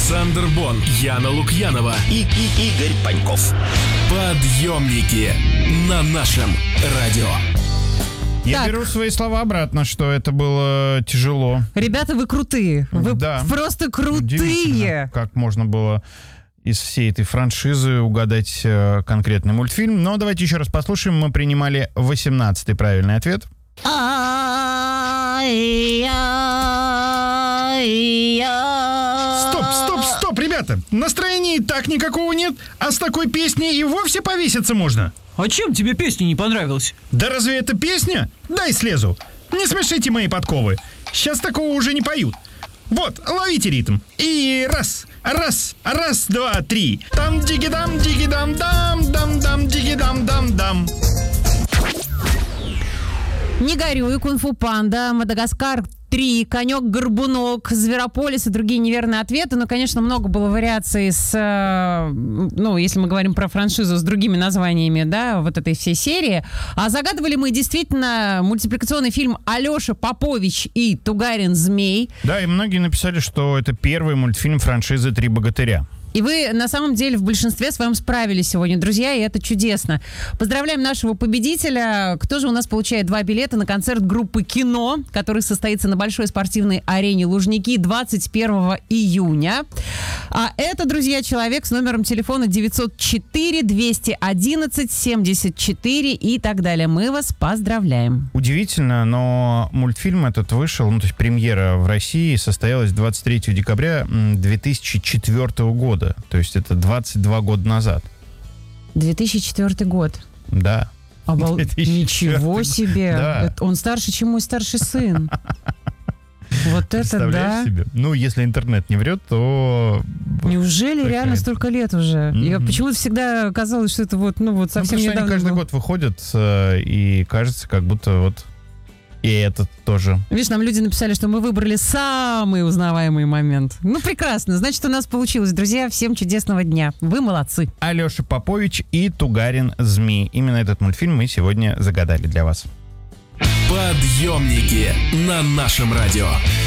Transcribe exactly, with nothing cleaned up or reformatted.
Александр Бон, Яна Лукьянова и, и Игорь Паньков. Подъемники на нашем радио. Я Так. беру свои слова обратно, что это было тяжело. Ребята, вы крутые. Вы Да. просто крутые. Удивительно, как можно было из всей этой франшизы угадать э, конкретный мультфильм. Но давайте еще раз послушаем. Мы принимали восемнадцатый правильный ответ. Стоп, стоп, стоп, ребята! Настроения и так никакого нет, а с такой песней и вовсе повеситься можно. А чем тебе песня не понравилась? Да разве это песня? Дай слезу. Не смешите мои подковы. Сейчас такого уже не поют. Вот, ловите ритм. И раз, раз, раз, два, три. Там диги-дам, диги-дам, дам, дам, дам, диги-дам, дам, дам. Не горюй, Кунг-фу панда, Мадагаскар три, Конек-горбунок, Зверополис и другие неверные ответы. Но, конечно, много было вариаций с, э, ну, если мы говорим про франшизу, с другими названиями, да, вот этой всей серии. А загадывали мы действительно мультипликационный фильм «Алеша Попович и Тугарин-Змей». Да, и многие написали, что это первый мультфильм франшизы «Три богатыря». И вы, на самом деле, в большинстве своем справились сегодня, друзья, и это чудесно. Поздравляем нашего победителя. Кто же у нас получает два билета на концерт группы «Кино», который состоится на Большой спортивной арене «Лужники» двадцать первого июня. А это, друзья, человек с номером телефона девятьсот четыре двести одиннадцать семьдесят четыре и так далее. Мы вас поздравляем. Удивительно, но мультфильм этот вышел, ну, то есть премьера в России состоялась двадцать третьего декабря две тысячи четвёртого года. То есть это двадцать два года назад. две тысячи четвёртый год. Да. Обал... две тысячи четвёртый Ничего себе. Да. Это он старше, чем мой старший сын. Вот это Представляешь да. себе? Ну, если интернет не врет, то... Неужели Такая- реально столько лет уже? Я Мгм. почему-то всегда казалось, что это вот, ну вот Ну, совсем потому что они недавно каждый было. год выходят, э, и кажется, как будто вот и этот тоже. Видишь, нам люди написали, что мы выбрали самый узнаваемый момент. Ну, прекрасно. Значит, у нас получилось. Друзья, всем чудесного дня. Вы молодцы. Алеша Попович и Тугарин-Змей. Именно этот мультфильм мы сегодня загадали для вас. Подъемники на нашем радио.